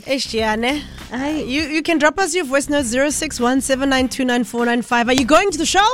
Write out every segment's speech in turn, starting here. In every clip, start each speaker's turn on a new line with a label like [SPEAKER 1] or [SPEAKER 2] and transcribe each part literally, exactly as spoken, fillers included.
[SPEAKER 1] Eshiane, you, you can drop us your voice note zero six one seven nine two nine four nine five. Are you going to the show?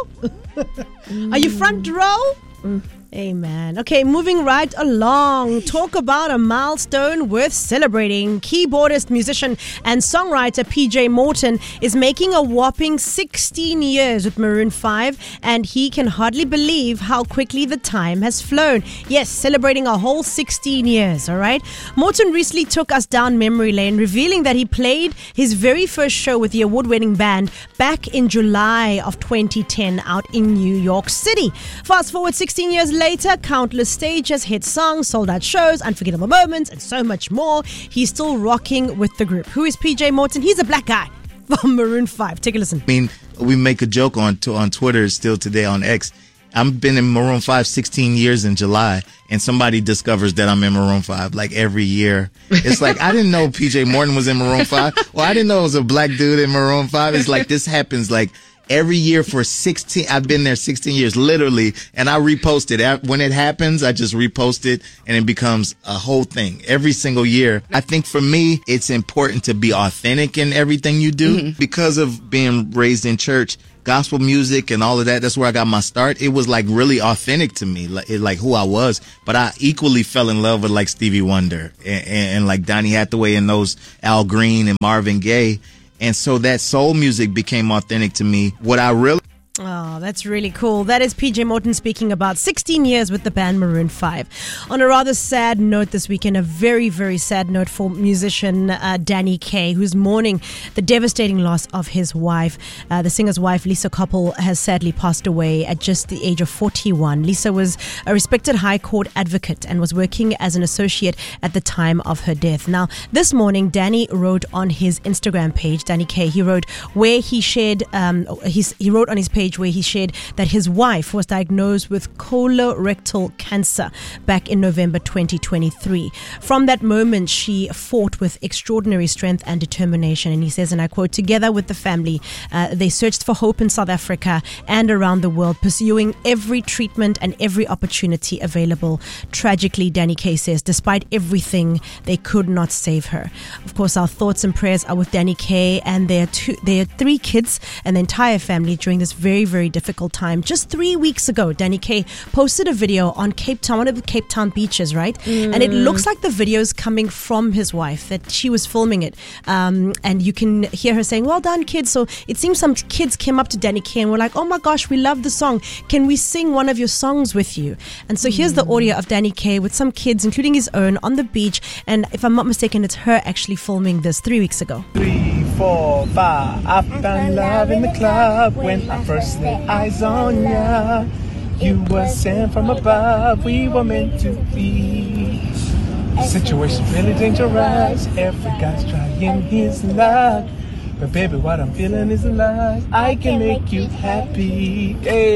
[SPEAKER 1] Are you front row? Mm. Amen. Okay, moving right along. Talk about a milestone worth celebrating. Keyboardist, musician, and songwriter P J Morton is making a whopping sixteen years with Maroon five, and he can hardly believe how quickly the time has flown. Yes, celebrating a whole sixteen years, all right? Morton recently took us down memory lane, revealing that he played his very first show with the award-winning band back in July of twenty ten out in New York City. Fast forward sixteen years later, Later, countless stages, hit songs, sold out shows, unforgettable moments, and so much more. He's still rocking with the group. Who is P J Morton? He's a black guy from Maroon five. Take a listen.
[SPEAKER 2] I mean, we make a joke on on Twitter still today on X. I've been in Maroon five sixteen years in July, and somebody discovers that I'm in Maroon five like every year. It's like, I didn't know P J Morton was in Maroon five. Well, I didn't know it was a black dude in Maroon five. It's like this happens like every year for sixteen, I've been there sixteen years, literally, and I repost it. When it happens, I just repost it, and it becomes a whole thing every single year. I think for me, it's important to be authentic in everything you do. Mm-hmm. Because of being raised in church, gospel music and all of that, that's where I got my start. It was like really authentic to me, like, like who I was. But I equally fell in love with like Stevie Wonder and, and, and like Donny Hathaway and those Al Green and Marvin Gaye. And so that soul music became authentic to me. What I really...
[SPEAKER 1] Oh, that's really cool. That is P J Morton speaking about sixteen years with the band Maroon five. On a rather sad note this weekend, a very, very sad note for musician uh, Danny Kaye, who's mourning the devastating loss of his wife. Uh, the singer's wife, Lisa Koppel, has sadly passed away at just the age of forty-one. Lisa was a respected High Court advocate and was working as an associate at the time of her death. Now, this morning, Danny wrote on his Instagram page, Danny Kaye, he wrote where he shared, um, he's, he wrote on his page where he shared that his wife was diagnosed with colorectal cancer back in November twenty twenty-three. From that moment, she fought with extraordinary strength and determination. And he says, and I quote, together with the family, uh, they searched for hope in South Africa and around the world, pursuing every treatment and every opportunity available. Tragically, Danny Kaye says, despite everything, they could not save her. Of course, our thoughts and prayers are with Danny Kaye and their two, their three kids and the entire family during this very Very, very difficult time. Just three weeks ago, Danny Kaye posted a video on Cape Town, one of the Cape Town beaches, right? Mm. And it looks like the video is coming from his wife, that she was filming it. Um, and you can hear her saying, well done, kids. So it seems some kids came up to Danny Kaye and were like, oh my gosh, we love the song. Can we sing one of your songs with you? And so mm. here's the audio of Danny Kaye with some kids, including his own, on the beach. And if I'm not mistaken, it's her actually filming this three weeks ago.
[SPEAKER 3] Three, four, five. I found love in the club when I first lay eyes on ya. You were sent from above, we were meant to be. Situation really dangerous, every guy's trying his luck. But baby, what I'm feeling is love. I can make you happy.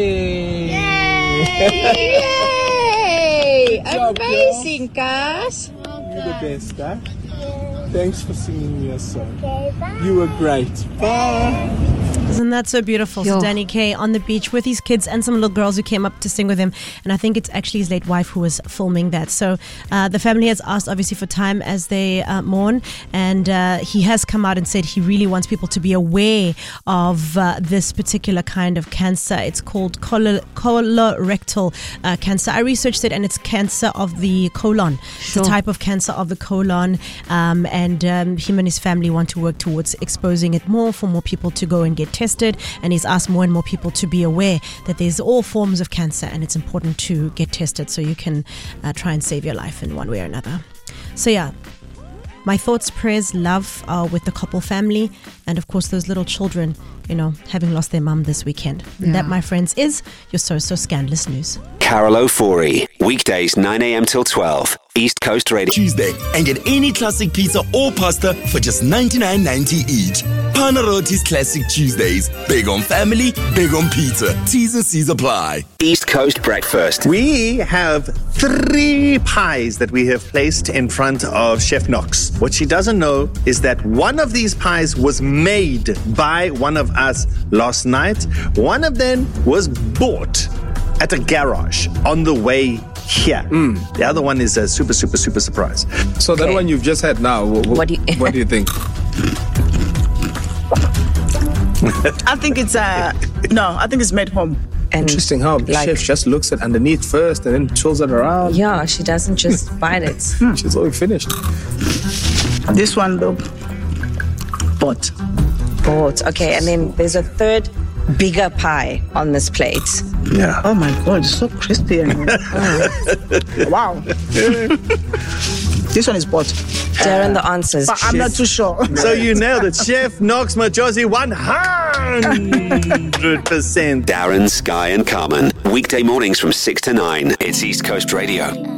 [SPEAKER 3] Hey!
[SPEAKER 4] Yay! Amazing, guys!
[SPEAKER 3] You're the best, huh? Thanks for singing me a song. You were great. Bye!
[SPEAKER 1] Isn't that so beautiful? Yo. So Danny Kaye on the beach with his kids and some little girls who came up to sing with him. And I think it's actually his late wife who was filming that. So uh, the family has asked, obviously, for time as they uh, mourn. And uh, he has come out and said he really wants people to be aware of uh, this particular kind of cancer. It's called colo- colorectal uh, cancer. I researched it, and it's cancer of the colon. Sure. It's a type of cancer of the colon. Um, and um, him and his family want to work towards exposing it more for more people to go and get tested, and he's asked more and more people to be aware that there's all forms of cancer and it's important to get tested so you can uh, try and save your life in one way or another. So yeah, my thoughts, prayers, love are with the Koppel family and of course those little children, you know, having lost their mum this weekend. Yeah. And that, my friends, is your So So Scandalous News.
[SPEAKER 5] Carol Ofori, weekdays nine a.m. till twelve, East Coast Radio.
[SPEAKER 6] Tuesday, and get any classic pizza or pasta for just ninety-nine ninety each. Panarottis Classic Tuesdays. Big on family, big on pizza. T's and C's apply.
[SPEAKER 5] East Coast Breakfast.
[SPEAKER 7] We have three pies that we have placed in front of Chef Knox. What she doesn't know is that one of these pies was made by one of us last night. One of them was bought at a garage on the way here. The other one is a super, super, super surprise.
[SPEAKER 3] So that
[SPEAKER 8] Okay.
[SPEAKER 3] one you've just had now, wh- wh-
[SPEAKER 8] What do you-
[SPEAKER 3] what do you think?
[SPEAKER 9] I think it's uh no, I think it's made home.
[SPEAKER 8] And
[SPEAKER 3] Interesting how the
[SPEAKER 8] like-
[SPEAKER 3] chef just looks at underneath first and then twirls it around.
[SPEAKER 8] Yeah, she doesn't just bite it.
[SPEAKER 3] She's already finished.
[SPEAKER 9] This one though, bought.
[SPEAKER 8] Bought. Okay, and then there's a third bigger pie on this plate.
[SPEAKER 7] Yeah.
[SPEAKER 9] Oh my god, it's so crispy. And wow. This one is bought.
[SPEAKER 8] Darren, the answers.
[SPEAKER 9] But I'm not too sure.
[SPEAKER 7] So you nailed it. Chef Knox Majosi, one hundred percent.
[SPEAKER 5] Darren, Sky, and Carmen. Weekday mornings from six to nine. It's East Coast Radio.